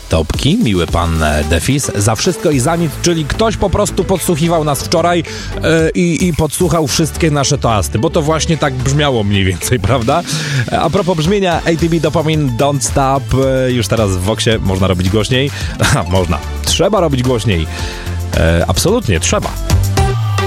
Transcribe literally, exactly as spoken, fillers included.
Topki, miły pan Defis, za wszystko i za nic, czyli ktoś po prostu podsłuchiwał nas wczoraj yy, i, i podsłuchał wszystkie nasze toasty, bo to właśnie tak brzmiało mniej więcej, prawda? A propos brzmienia, A T B Dopamine, Don't Stop, yy, już teraz w Voxie można robić głośniej. Można, trzeba robić głośniej. Yy, absolutnie, trzeba.